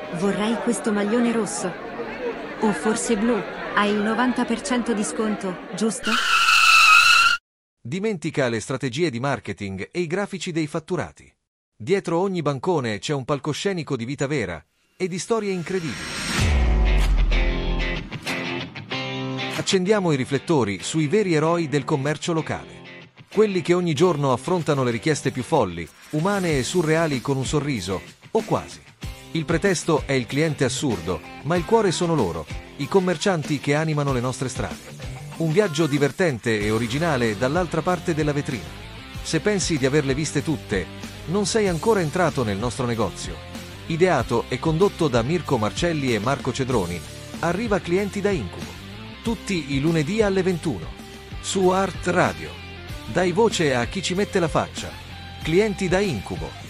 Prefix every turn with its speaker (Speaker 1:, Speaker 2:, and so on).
Speaker 1: Vorrei questo maglione rosso. O forse blu. Hai il 90% di sconto, giusto?
Speaker 2: Dimentica le strategie di marketing e i grafici dei fatturati. Dietro ogni bancone c'è un palcoscenico di vita vera e di storie incredibili. Accendiamo i riflettori sui veri eroi del commercio locale. Quelli che ogni giorno affrontano le richieste più folli, umane e surreali con un sorriso, o quasi. Il pretesto è il cliente assurdo, ma il cuore sono loro, i commercianti che animano le nostre strade. Un viaggio divertente e originale dall'altra parte della vetrina. Se pensi di averle viste tutte, non sei ancora entrato nel nostro negozio. Ideato e condotto da Mirko Marcelli e Marco Cedroni, arriva Clienti da Incubo. Tutti i lunedì alle 21. Su Art Radio. Dai voce a chi ci mette la faccia. Clienti da Incubo.